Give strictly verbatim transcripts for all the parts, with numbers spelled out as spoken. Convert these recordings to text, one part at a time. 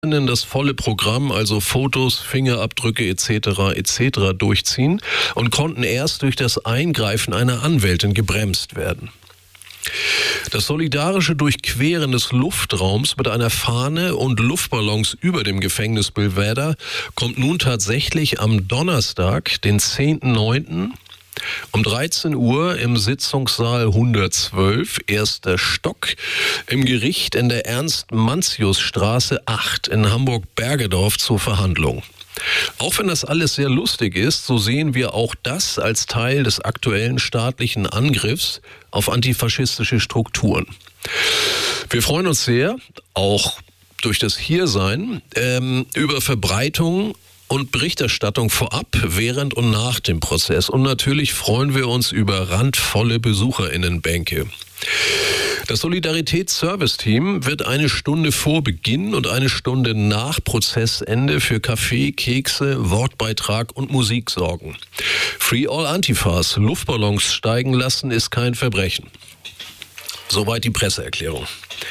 das volle Programm, also Fotos, Fingerabdrücke et cetera et cetera durchziehen und konnten erst durch das Eingreifen einer Anwältin gebremst werden. Das solidarische Durchqueren des Luftraums mit einer Fahne und Luftballons über dem Gefängnis Belvedere kommt nun tatsächlich am Donnerstag, den zehnten neunten um dreizehn Uhr im Sitzungssaal hundertzwölf, erster Stock, im Gericht in der Ernst-Mantius-Straße acht in Hamburg-Bergedorf zur Verhandlung. Auch wenn das alles sehr lustig ist, so sehen wir auch das als Teil des aktuellen staatlichen Angriffs auf antifaschistische Strukturen. Wir freuen uns sehr, auch durch das Hiersein, ähm, über Verbreitung und Berichterstattung vorab, während und nach dem Prozess. Und natürlich freuen wir uns über randvolle BesucherInnenbänke. Das Solidaritäts-Service-Team wird eine Stunde vor Beginn und eine Stunde nach Prozessende für Kaffee, Kekse, Wortbeitrag und Musik sorgen. Free all Antifas, Luftballons steigen lassen ist kein Verbrechen. Soweit die Presseerklärung.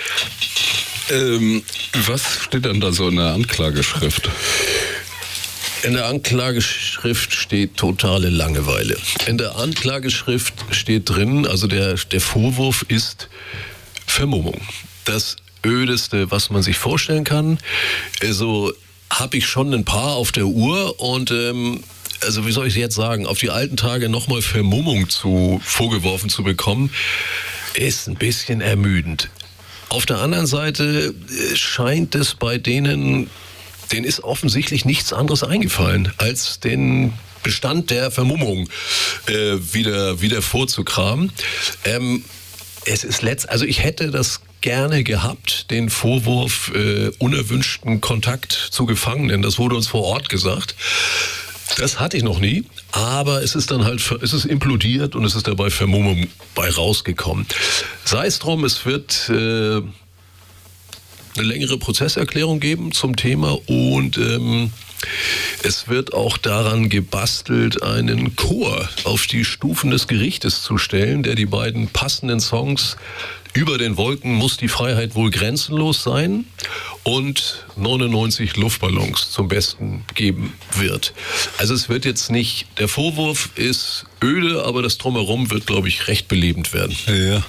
Ähm, was steht denn da so in der Anklageschrift? In der Anklageschrift steht totale Langeweile. In der Anklageschrift steht drin, also der, der Vorwurf ist Vermummung. Das Ödeste, was man sich vorstellen kann. Also habe ich schon ein paar auf der Uhr und ähm, also wie soll ich jetzt sagen, auf die alten Tage nochmal Vermummung zu, vorgeworfen zu bekommen, ist ein bisschen ermüdend. Auf der anderen Seite scheint es bei denen, denen ist offensichtlich nichts anderes eingefallen, als den Bestand der Vermummung äh, wieder, wieder vorzukramen. Ähm, es ist letzt, also ich hätte das gerne gehabt, den Vorwurf äh, unerwünschten Kontakt zu Gefangenen. Das wurde uns vor Ort gesagt. Das hatte ich noch nie, aber es ist dann halt, es ist implodiert und es ist dabei Vermummung bei rausgekommen. Sei es drum, es wird äh, eine längere Prozesserklärung geben zum Thema und ähm, es wird auch daran gebastelt, einen Chor auf die Stufen des Gerichtes zu stellen, der die beiden passenden Songs Über den Wolken muss die Freiheit wohl grenzenlos sein und neunundneunzig Luftballons zum Besten geben wird. Also es wird jetzt nicht, der Vorwurf ist öde, aber das Drumherum wird, glaube ich, recht belebend werden. Ja.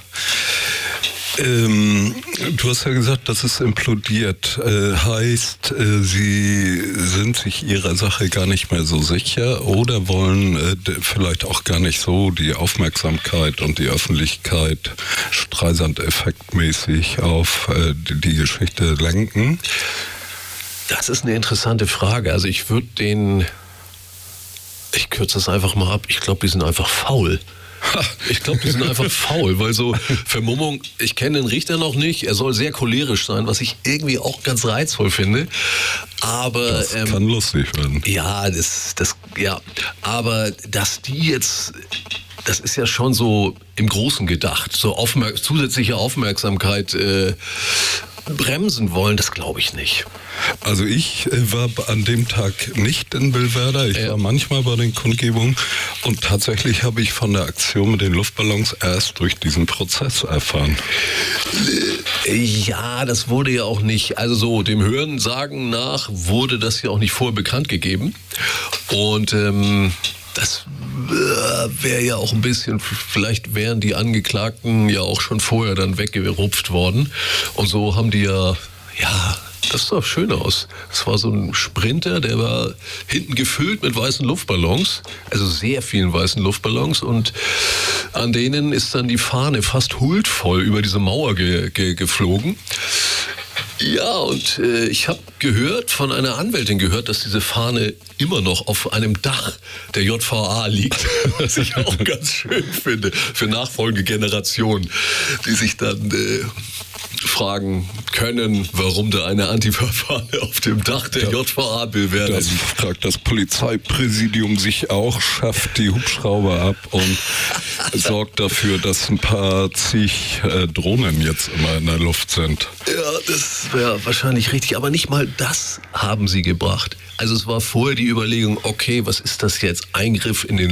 Ähm, du hast ja gesagt, dass es implodiert. Äh, heißt, äh, Sie sind sich Ihrer Sache gar nicht mehr so sicher oder wollen äh, vielleicht auch gar nicht so die Aufmerksamkeit und die Öffentlichkeit Streisand-effektmäßig auf äh, die, die Geschichte lenken? Das ist eine interessante Frage. Also ich würde den, ich kürze das einfach mal ab, ich glaube, die sind einfach faul. Ich glaube, die sind einfach faul, weil so Vermummung, ich kenne den Richter noch nicht, er soll sehr cholerisch sein, was ich irgendwie auch ganz reizvoll finde, aber... Das ähm, kann lustig werden. Ja, das, das, ja, aber dass die jetzt, das ist ja schon so im Großen gedacht, so aufmerk- zusätzliche Aufmerksamkeit äh, bremsen wollen, das glaube ich nicht. Also ich äh, war an dem Tag nicht in Belvedere, ich ja. war manchmal bei den Kundgebungen und tatsächlich habe ich von der Aktion mit den Luftballons erst durch diesen Prozess erfahren. Ja, das wurde ja auch nicht, also so dem Hörensagen nach wurde das ja auch nicht vorher bekannt gegeben und ähm, das wäre ja auch ein bisschen, vielleicht wären die Angeklagten ja auch schon vorher dann weggerupft worden. Und so haben die ja, ja, das sah schön aus. Es war so ein Sprinter, der war hinten gefüllt mit weißen Luftballons, also sehr vielen weißen Luftballons und an denen ist dann die Fahne fast huldvoll über diese Mauer ge- ge- geflogen. Ja, und äh, ich habe gehört, von einer Anwältin gehört, dass diese Fahne immer noch auf einem Dach der J V A liegt, was ich auch ganz schön finde für nachfolgende Generationen, die sich dann äh, fragen können, warum da eine Antifa-Fahne auf dem Dach der J V A Belvedere liegt. Das fragt das Polizeipräsidium sich auch, schafft die Hubschrauber ab und sorgt dafür, dass ein paar zig äh, Drohnen jetzt immer in der Luft sind. Ja, das wäre wahrscheinlich richtig, aber nicht mal das haben sie gebracht. Also es war vorher die Überlegung, okay, was ist das jetzt? Eingriff in den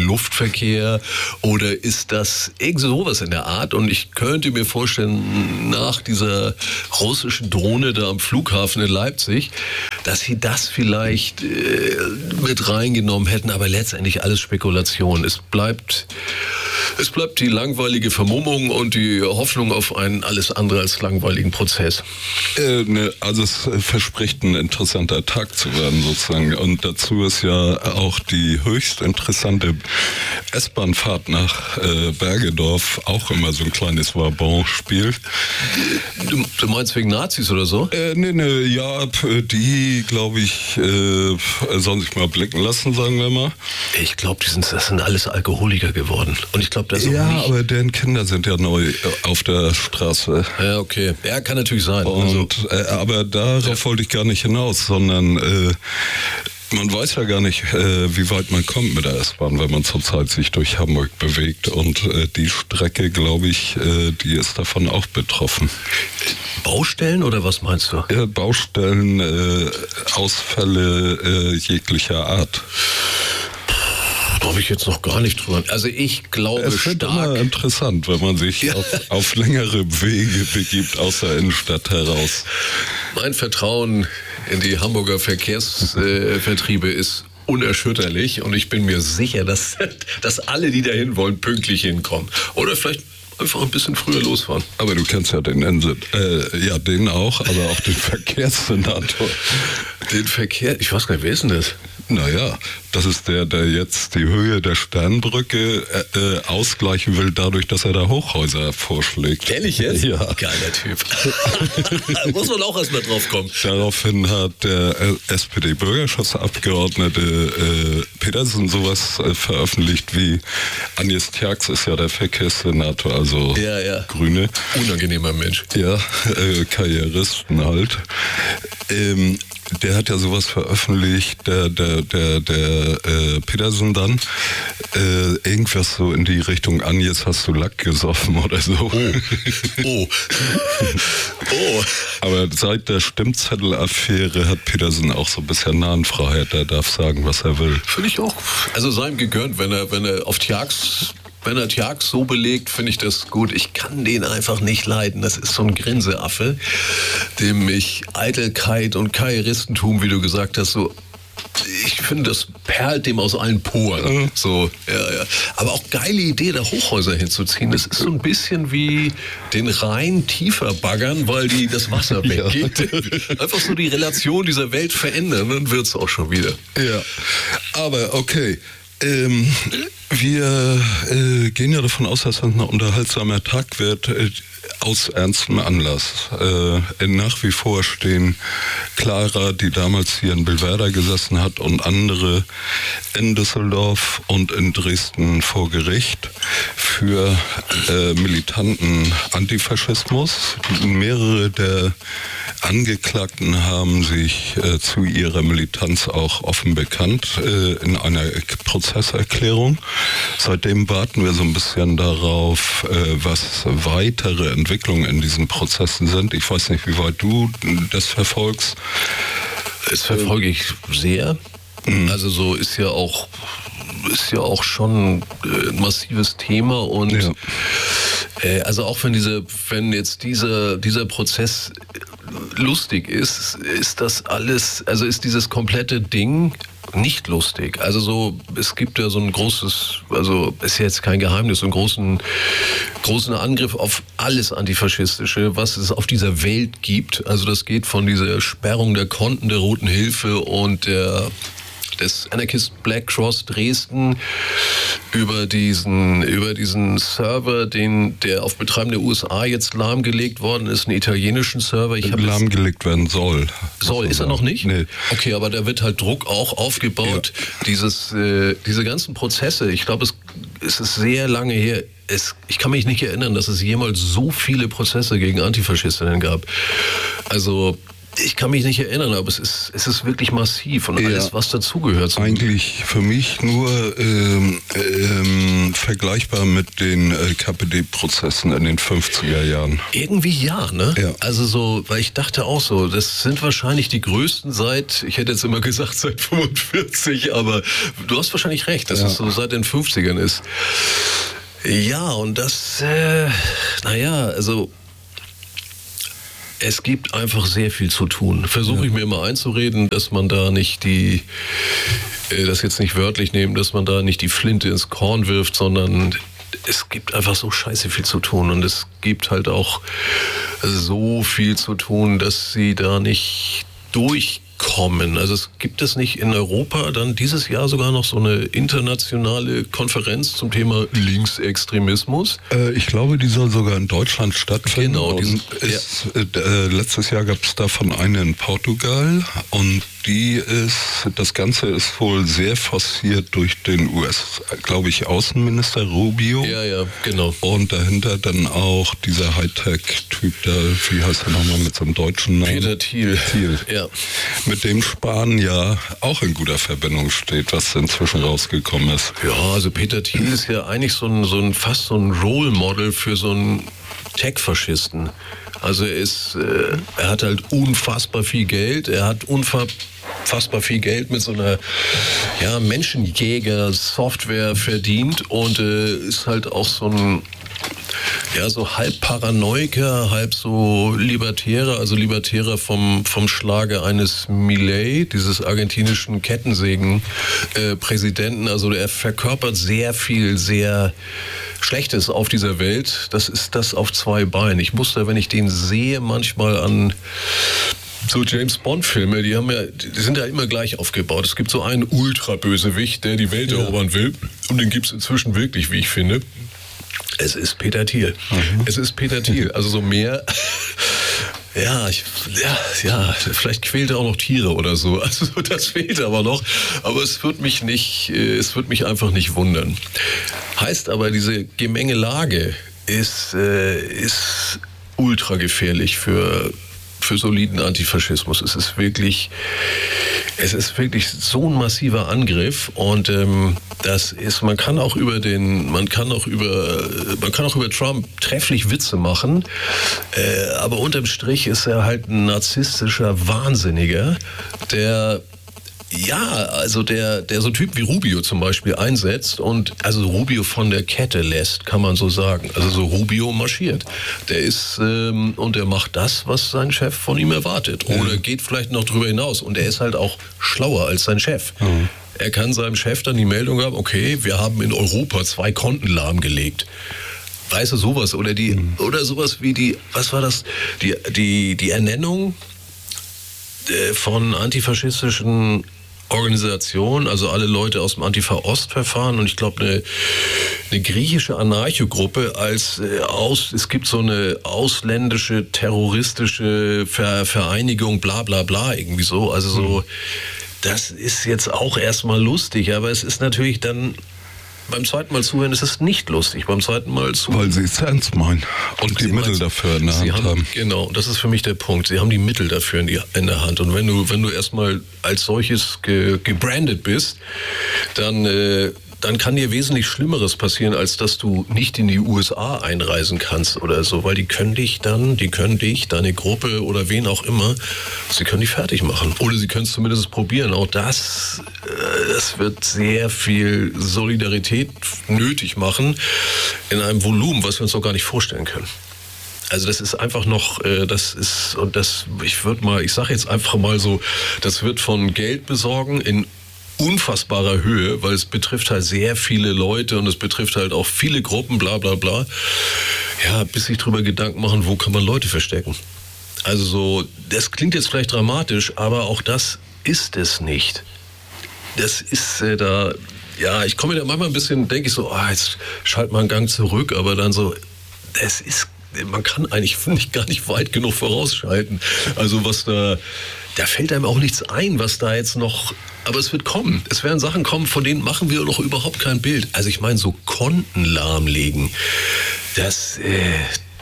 Luftverkehr oder ist das irgend sowas in der Art? Und ich könnte mir vorstellen, nach dieser dieser russischen Drohne da am Flughafen in Leipzig, dass sie das vielleicht äh, mit reingenommen hätten, aber letztendlich alles Spekulation. Es bleibt, es bleibt die langweilige Vermummung und die Hoffnung auf einen alles andere als langweiligen Prozess. Äh, ne, also es verspricht ein interessanter Tag zu werden sozusagen, und dazu ist ja auch die höchst interessante S-Bahn-Fahrt nach äh, Bergedorf auch immer so ein kleines Wabon-Spiel. Du, du meinst wegen Nazis oder so? Äh, nee, nee, ja, die, glaube ich, äh, sollen sich mal blicken lassen, sagen wir mal. Ich glaube, die sind, das sind alles Alkoholiker geworden. Und ich glaube, das ist Ja, nicht... aber deren Kinder sind ja neu auf der Straße. Ja, okay. Ja, kann natürlich sein. Und, also, äh, aber darauf ja. wollte ich gar nicht hinaus, sondern äh, man weiß ja gar nicht, äh, wie weit man kommt mit der S-Bahn, wenn man zurzeit sich durch Hamburg bewegt. Und äh, die Strecke, glaube ich, äh, die ist davon auch betroffen. Baustellen oder was meinst du? Ja, Baustellen, äh, Ausfälle äh, jeglicher Art. Da habe ich jetzt noch gar nicht drüber. Also ich glaube es stark... Es ist immer interessant, wenn man sich ja. auf, auf längere Wege begibt aus der Innenstadt heraus. Mein Vertrauen in die Hamburger Verkehrsvertriebe äh, ist unerschütterlich und ich bin mir sicher, dass, dass alle, die dahin wollen, pünktlich hinkommen. Oder vielleicht einfach ein bisschen früher losfahren. Aber du kennst ja den Ense, äh, ja, den auch, aber auch den Verkehrssenator. Den Verkehr, ich weiß gar nicht, wer ist denn das? Naja, das ist der, der jetzt die Höhe der Sternbrücke äh, ausgleichen will, dadurch, dass er da Hochhäuser vorschlägt. Kenn ich jetzt? Ja. Geiler Typ. Da muss man auch erstmal drauf kommen. Daraufhin hat der S P D-Bürgerschaftsabgeordnete äh, Petersen sowas äh, veröffentlicht wie Agnes Tjax ist ja der Verkehrssenator, also ja, ja. Grüne. Unangenehmer Mensch. Ja, äh, Karrieristen halt. Ähm, Der hat ja sowas veröffentlicht, der, der, der, der äh, Petersen dann, äh, irgendwas so in die Richtung an, jetzt hast du Lack gesoffen oder so. Oh. Oh. Oh. Aber seit der Stimmzettel-Affäre hat Petersen auch so ein bisschen Nahenfreiheit, er darf sagen, was er will. Finde ich auch. Also sei ihm gegönnt, wenn er, wenn er auf Tjax... Wenn er Tjax so belegt, finde ich das gut. Ich kann den einfach nicht leiden. Das ist so ein Grinseaffe, dem ich Eitelkeit und Karrieristentum, wie du gesagt hast, so... Ich finde, das perlt dem aus allen Poren. Mhm. So, ja, ja. Aber auch geile Idee, da Hochhäuser hinzuziehen. Das ist so ein bisschen wie den Rhein tiefer baggern, weil die das Wasser weggeht. Ja. Einfach so die Relation dieser Welt verändern, dann wird es auch schon wieder. Ja, aber okay. Ähm, wir äh, gehen ja davon aus, dass das ein unterhaltsamer Tag wird, äh, aus ernstem Anlass. Äh, nach wie vor stehen Clara, die damals hier in Billwerder gesessen hat, und andere in Düsseldorf und in Dresden vor Gericht für äh, militanten Antifaschismus. Mehrere der Angeklagten haben sich äh, zu ihrer Militanz auch offen bekannt äh, in einer Prozesserklärung. Seitdem warten wir so ein bisschen darauf, äh, was weitere Entwicklungen in diesen Prozessen sind. Ich weiß nicht, wie weit du das verfolgst. Das verfolge ich sehr. Mhm. Also so ist ja auch ist ja auch schon ein massives Thema und ja. äh, also auch wenn diese wenn jetzt dieser dieser Prozess lustig ist, ist das alles, also ist dieses komplette Ding nicht lustig. Also so, es gibt ja so ein großes, also ist ja jetzt kein Geheimnis, so einen großen, großen Angriff auf alles Antifaschistische, was es auf dieser Welt gibt. Also das geht von dieser Sperrung der Konten der Roten Hilfe und der des Anarchist Black Cross Dresden über diesen, über diesen Server, den, der auf Betreiben der U S A jetzt lahmgelegt worden ist, einen italienischen Server. Ich lahmgelegt werden soll. Soll, ist er noch nicht? Nee. Okay, aber da wird halt Druck auch aufgebaut. Ja. Dieses, äh, diese ganzen Prozesse, ich glaube, es, es ist sehr lange her. Es, ich kann mich nicht erinnern, dass es jemals so viele Prozesse gegen Antifaschistinnen gab. Also ich kann mich nicht erinnern, aber es ist, es ist wirklich massiv und alles, ja, was dazugehört. Eigentlich für mich nur ähm, ähm, vergleichbar mit den äh, K P D-Prozessen in den fünfziger Jahren. Irgendwie ja, ne? Ja. Also so, weil ich dachte auch so, das sind wahrscheinlich die größten seit, ich hätte jetzt immer gesagt seit fünfundvierzig, aber du hast wahrscheinlich recht, dass ja. es so seit den fünfzigern ist. Ja, und das, äh, naja, also Es gibt einfach sehr viel zu tun. Versuche ich mir immer einzureden, dass man da nicht die, äh, das jetzt nicht wörtlich nehmen, dass man da nicht die Flinte ins Korn wirft, sondern es gibt einfach so scheiße viel zu tun und es gibt halt auch so viel zu tun, dass sie da nicht durchkommen. Also es gibt es nicht in Europa dann dieses Jahr sogar noch so eine internationale Konferenz zum Thema Linksextremismus? Äh, ich glaube, die soll sogar in Deutschland stattfinden. Genau. Und ist, ja. äh, letztes Jahr gab es davon eine in Portugal und die ist, das Ganze ist wohl sehr forciert durch den U S, glaube ich, Außenminister Rubio. Ja, ja, genau. Und dahinter dann auch dieser Hightech-Typ da, wie heißt er nochmal mit so einem deutschen Namen? Peter Thiel. Thiel. Ja. Mit dem Spahn ja auch in guter Verbindung steht, was inzwischen rausgekommen ist. Ja, also Peter Thiel ist ja eigentlich so ein, so ein fast so ein Role Model für so einen Tech-Faschisten. Also er ist, äh, er hat halt unfassbar viel Geld, er hat unfassbar viel Geld mit so einer ja, Menschenjäger-Software verdient und äh, ist halt auch so ein ja, so halb Paranoiker, halb so Libertärer, also Libertärer vom, vom Schlage eines Milei, dieses argentinischen Kettensägen-Präsidenten. Äh, also er verkörpert sehr viel, sehr Schlechtes auf dieser Welt. Das ist das auf zwei Beinen. Ich muss da, wenn ich den sehe, manchmal an so James-Bond-Filme, die haben ja, die sind ja immer gleich aufgebaut. Es gibt so einen Ultra-Bösewicht, der die Welt ja. erobern will. Und den gibt es inzwischen wirklich, wie ich finde. Es ist Peter Thiel. Mhm. Es ist Peter Thiel. Also so mehr. Ja, ich, ja, ja, vielleicht quält er auch noch Tiere oder so. Also das fehlt aber noch. Aber es wird mich nicht, es wird mich einfach nicht wundern. Heißt aber, diese Gemengelage ist, äh, ist ultra gefährlich für, für soliden Antifaschismus. Es ist wirklich, es ist wirklich so ein massiver Angriff und ähm, das ist, man kann auch über den, man kann auch über, man kann auch über Trump trefflich Witze machen, äh, aber unterm Strich ist er halt ein narzisstischer Wahnsinniger, der Ja, also der, der so ein Typ wie Rubio zum Beispiel einsetzt und also Rubio von der Kette lässt, kann man so sagen. Also so Rubio marschiert. Der ist ähm, und der macht das, was sein Chef von ihm erwartet. Oder geht vielleicht noch drüber hinaus. Und er ist halt auch schlauer als sein Chef. Mhm. Er kann seinem Chef dann die Meldung haben, okay, wir haben in Europa zwei Konten lahmgelegt. Weißt du, sowas. Oder die, mhm. oder sowas wie die, was war das? Die, die, die Ernennung von antifaschistischen Organisationen, also alle Leute aus dem Antifa-Ost-Verfahren und ich glaube eine, eine griechische Anarchogruppe als äh, aus, es gibt so eine ausländische terroristische Ver, Vereinigung, bla bla bla, irgendwie so. Also so, das ist jetzt auch erstmal lustig, aber es ist natürlich dann beim zweiten Mal zuhören ist es nicht lustig. Beim zweiten Mal zuhören. Weil sie es ernst meinen und die Mittel dafür in der Hand haben, haben. Genau, das ist für mich der Punkt. Sie haben die Mittel dafür in, die, in der Hand. Und wenn du, wenn du erstmal als solches ge, gebrandet bist, dann, äh, dann kann dir wesentlich Schlimmeres passieren, als dass du nicht in die U S A einreisen kannst oder so. Weil die können dich dann, die können dich, deine Gruppe oder wen auch immer, sie können dich fertig machen. Oder sie können es zumindest probieren. Auch das, äh, das wird sehr viel Solidarität nötig machen in einem Volumen, was wir uns noch gar nicht vorstellen können. Also das ist einfach noch, äh, das ist, und das, ich würde mal, ich sage jetzt einfach mal so, das wird von Geld besorgen in unfassbarer Höhe, weil es betrifft halt sehr viele Leute und es betrifft halt auch viele Gruppen, bla bla bla. Ja, bis sich drüber Gedanken machen, wo kann man Leute verstecken. Also so, das klingt jetzt vielleicht dramatisch, aber auch das ist es nicht. Das ist äh, da, ja, ich komme mir da manchmal ein bisschen, denke ich so, oh, jetzt schalt mal einen Gang zurück, aber dann so, es ist, man kann eigentlich, finde ich, gar nicht weit genug vorausschalten. Also was da, da fällt einem auch nichts ein, was da jetzt noch, aber es wird kommen. Es werden Sachen kommen, von denen machen wir noch überhaupt kein Bild. Also ich meine, so Konten lahmlegen, das äh,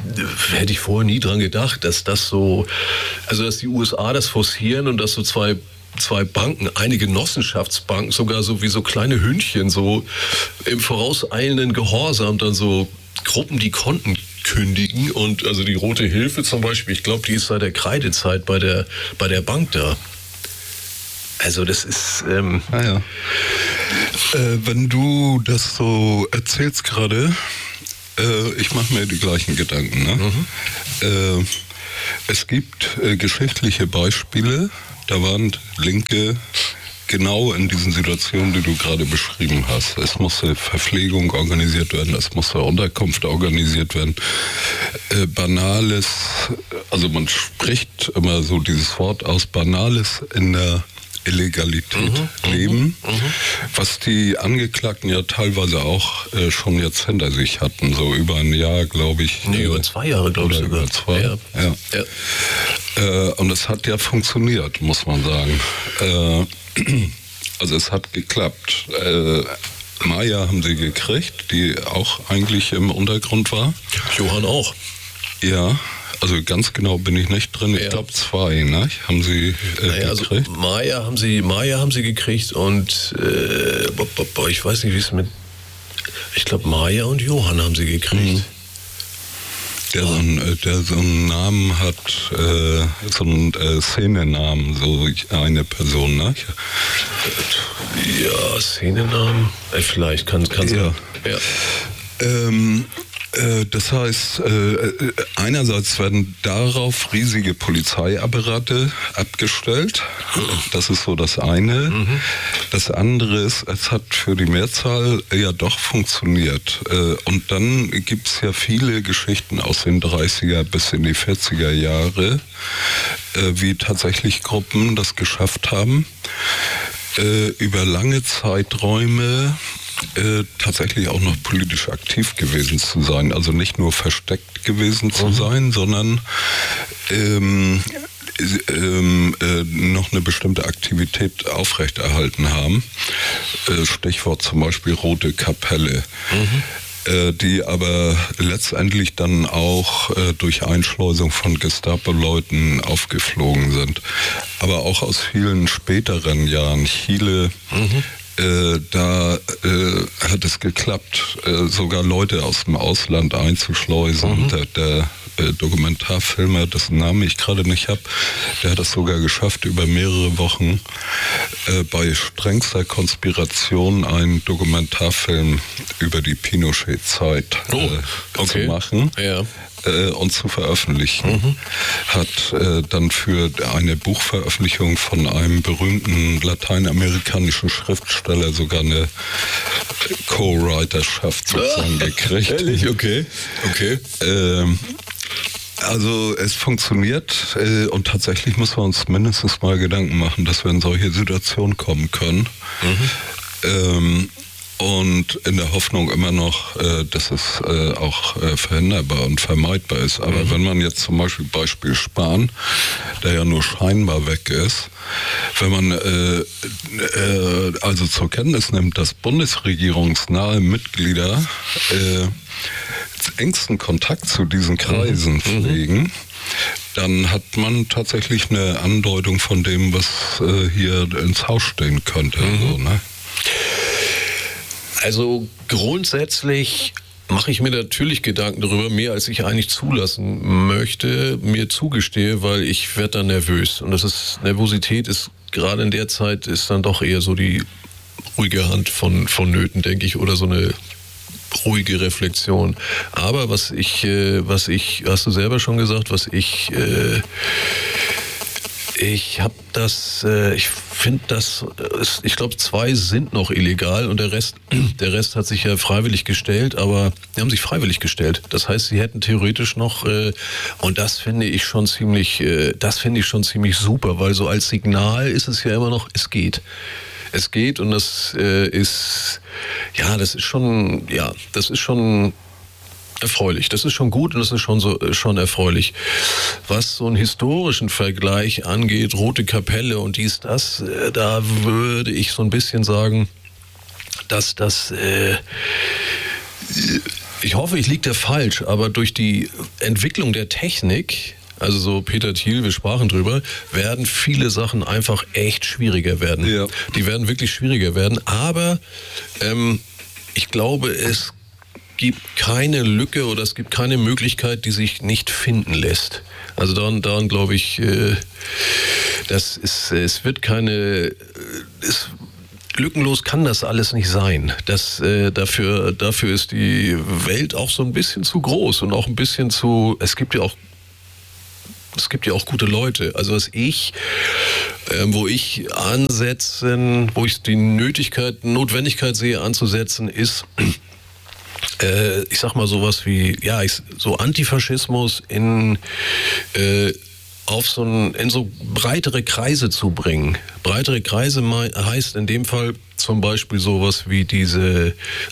hätte ich vorher nie dran gedacht, dass das so, also dass die U S A das forcieren und dass so zwei zwei Banken, eine Genossenschaftsbank, sogar so wie so kleine Hündchen, so im vorauseilenden Gehorsam dann so Gruppen, die Konten kündigen und also die Rote Hilfe zum Beispiel, ich glaube, die ist seit der Kreidezeit bei der, bei der Bank da. Also das ist... Ähm ah ja. äh, wenn du das so erzählst gerade, äh, ich mache mir die gleichen Gedanken. Ne? Mhm. Äh, Es gibt äh, geschichtliche Beispiele, da waren Linke genau in diesen Situationen, die du gerade beschrieben hast. Es musste Verpflegung organisiert werden, es musste Unterkunft organisiert werden. Äh, banales, also man spricht immer so dieses Wort aus, Banales in der Illegalität mhm, leben, mhm. was die Angeklagten ja teilweise auch äh, schon jetzt hinter sich hatten, so über ein Jahr, glaube ich. Nee, äh, über zwei Jahre, glaube ich sogar. Über zwei, ja. Ja. Ja. Äh, und es hat ja funktioniert, muss man sagen. Äh, also es hat geklappt. Äh, Maya haben sie gekriegt, die auch eigentlich im Untergrund war. Johann auch. Ja. Also ganz genau bin ich nicht drin. Ich ja. glaube zwei, ne? Haben sie äh, naja, gekriegt? Also Maya haben sie, Maya haben sie gekriegt und äh, bo, bo, bo, ich weiß nicht, wie es mit. Ich glaube Maya und Johann haben sie gekriegt. Mhm. Der, so einen, der so einen Namen hat, äh, so einen äh, Szenenamen, so eine Person, ne? Ja, Szenenamen. Äh, vielleicht kann es ja. sein. Ja. Ähm, Das heißt, einerseits werden darauf riesige Polizeiapparate abgestellt. Das ist so das eine. Mhm. Das andere ist, es hat für die Mehrzahl ja doch funktioniert. Und dann gibt es ja viele Geschichten aus den dreißiger bis in die vierziger Jahre, wie tatsächlich Gruppen das geschafft haben, über lange Zeiträume Äh, tatsächlich auch noch politisch aktiv gewesen zu sein. Also nicht nur versteckt gewesen zu mhm. sein, sondern ähm, ähm, äh, noch eine bestimmte Aktivität aufrechterhalten haben. Äh, Stichwort zum Beispiel Rote Kapelle. Mhm. Die aber letztendlich dann auch äh, durch Einschleusung von Gestapo-Leuten aufgeflogen sind. Aber auch aus vielen späteren Jahren. Chile, mhm. Äh, da äh, hat es geklappt, äh, sogar Leute aus dem Ausland einzuschleusen. Mhm. Der, der äh, Dokumentarfilmer, dessen Namen ich gerade nicht habe, der hat es sogar geschafft, über mehrere Wochen äh, bei strengster Konspiration einen Dokumentarfilm über die Pinochet-Zeit äh, oh, okay. zu machen. Ja. Und zu veröffentlichen. Mhm. Hat äh, dann für eine Buchveröffentlichung von einem berühmten lateinamerikanischen Schriftsteller sogar eine Co-Writerschaft sozusagen gekriegt. Ehrlich? Okay. Okay. Ähm, Also es funktioniert äh, und tatsächlich müssen wir uns mindestens mal Gedanken machen, dass wir in solche Situationen kommen können. Mhm. Ähm, Und in der Hoffnung immer noch, äh, dass es äh, auch äh, verhinderbar und vermeidbar ist. Aber mhm. wenn man jetzt zum Beispiel Beispiel Spahn, der ja nur scheinbar weg ist, wenn man äh, äh, also zur Kenntnis nimmt, dass bundesregierungsnahe Mitglieder äh, engsten Kontakt zu diesen Kreisen mhm. pflegen, dann hat man tatsächlich eine Andeutung von dem, was äh, hier ins Haus stehen könnte. Mhm. So, ne? Also grundsätzlich mache ich mir natürlich Gedanken darüber, mehr als ich eigentlich zulassen möchte, mir zugestehe, weil ich werde dann nervös. Und das ist, Nervosität ist gerade in der Zeit ist dann doch eher so die ruhige Hand von, von Nöten, denke ich, oder so eine ruhige Reflexion. Aber was ich, äh, was ich, hast du selber schon gesagt, was ich, äh, ich habe das, äh, ich finde das, ich glaube zwei sind noch illegal und der Rest, der Rest hat sich ja freiwillig gestellt, aber die haben sich freiwillig gestellt. Das heißt, sie hätten theoretisch noch, äh, und das finde ich schon ziemlich, äh, das finde ich schon ziemlich super, weil so als Signal ist es ja immer noch, es geht. Es geht und das äh, ist, ja, das ist schon, ja, das ist schon erfreulich. Das ist schon gut und das ist schon so schon erfreulich. Was so einen historischen Vergleich angeht, Rote Kapelle und dies, das, äh, da würde ich so ein bisschen sagen, dass das, äh, ich hoffe, ich liege da falsch, aber durch die Entwicklung der Technik, also so Peter Thiel, wir sprachen drüber, werden viele Sachen einfach echt schwieriger werden. Ja. Die werden wirklich schwieriger werden, aber ähm, ich glaube, es gibt keine Lücke oder es gibt keine Möglichkeit, die sich nicht finden lässt. Also daran, daran glaube ich, äh, das ist, es wird keine, es, lückenlos kann das alles nicht sein. Das, äh, dafür, dafür ist die Welt auch so ein bisschen zu groß und auch ein bisschen zu, es gibt ja auch es gibt ja auch gute Leute. Also was ich, äh, wo ich ansetzen, wo ich die Nötigkeit, Notwendigkeit sehe anzusetzen, ist, äh, ich sag mal sowas wie, ja, ich, so Antifaschismus in äh, auf so ein, in so breitere Kreise zu bringen. Breitere Kreise heißt in dem Fall zum Beispiel sowas wie diese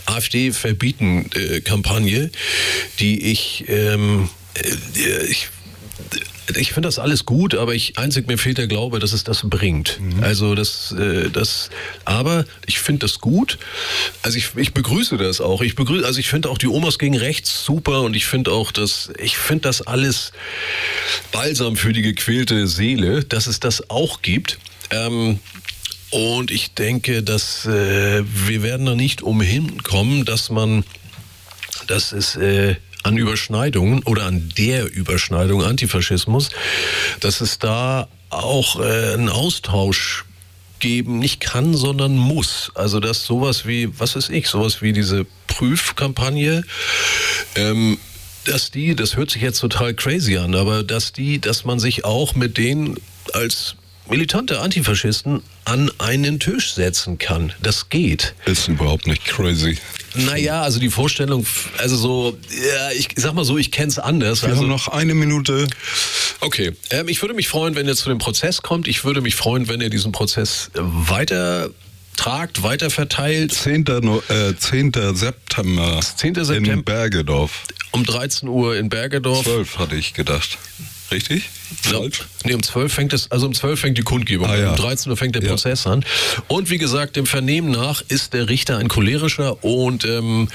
AfD-Verbieten-Kampagne, die ich, ähm, ich Ich finde das alles gut, aber ich, einzig mir fehlt der Glaube, dass es das bringt. Mhm. Also das, äh, das, aber ich finde das gut. Also ich, ich begrüße das auch. Ich begrüße, also ich finde auch die Omas gegen rechts super und ich finde auch, dass ich finde das alles Balsam für die gequälte Seele, dass es das auch gibt. Ähm, und ich denke, dass äh, wir werden da nicht umhin kommen, dass man, dass es äh, an Überschneidungen oder an der Überschneidung Antifaschismus, dass es da auch äh, einen Austausch geben nicht kann, sondern muss. Also dass sowas wie, was weiß ich, sowas wie diese Prüfkampagne, ähm, dass die, das hört sich jetzt total crazy an, aber dass die, dass man sich auch mit denen als militante Antifaschisten an einen Tisch setzen kann. Das geht. Ist überhaupt nicht crazy. Naja, also die Vorstellung, also so, ja, ich sag mal so, ich kenn's anders. Wir also, haben noch eine Minute. Okay, ähm, ich würde mich freuen, wenn ihr zu dem Prozess kommt. Ich würde mich freuen, wenn ihr diesen Prozess weiter tragt, weiter verteilt. zehnter September zehnter September in Bergedorf. Um dreizehn Uhr in Bergedorf. zwölf hatte ich gedacht. Richtig? Falsch? Nee, um zwölf fängt es, also um zwölf fängt die Kundgebung ah, an. ja. Um dreizehn Uhr fängt der ja. Prozess an. Und wie gesagt, dem Vernehmen nach ist der Richter ein cholerischer und ähm,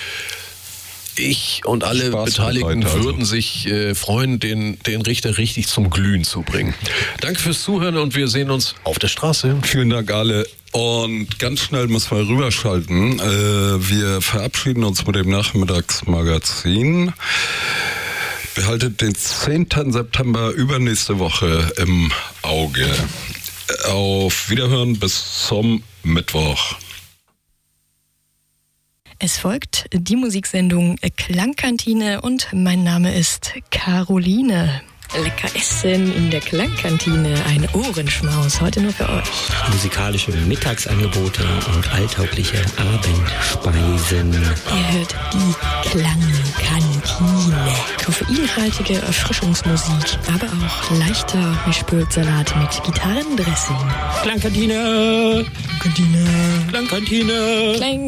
ich und alle Beteiligten also. würden sich äh, freuen, den, den Richter richtig zum Glühen zu bringen. Danke fürs Zuhören und wir sehen uns auf der Straße. Vielen Dank alle. Und ganz schnell müssen wir rüberschalten. Äh, wir verabschieden uns mit dem Nachmittagsmagazin. Behaltet den zehnten September übernächste Woche im Auge. Auf Wiederhören bis zum Mittwoch. Es folgt die Musiksendung Klangkantine und mein Name ist Caroline. Lecker Essen in der Klangkantine, ein Ohrenschmaus, heute nur für euch. Musikalische Mittagsangebote und alltaugliche Abendspeisen. Ihr hört die Klangkantine. Koffeinhaltige Erfrischungsmusik, aber auch leichter Mischpulversalat mit Gitarrendressing. Klangkantine! Klangkantine! Klangkantine! Klang.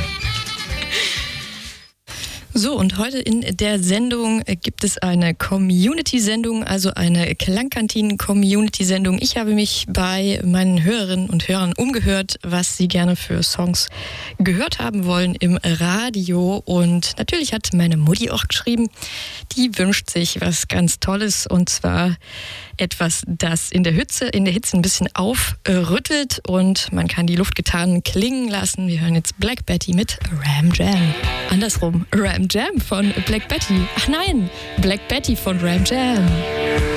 So, und heute in der Sendung gibt es eine Community-Sendung, also eine Klangkantinen-Community-Sendung. Ich habe mich bei meinen Hörerinnen und Hörern umgehört, was sie gerne für Songs gehört haben wollen im Radio. Und natürlich hat meine Mutti auch geschrieben, die wünscht sich was ganz Tolles, und zwar etwas, das in der Hitze, in der Hitze ein bisschen aufrüttelt und man kann die Luftgitarren klingen lassen. Wir hören jetzt Black Betty mit Ram Jam. Andersrum, Ram Jam von Black Betty. Ach nein, Black Betty von Ram Jam.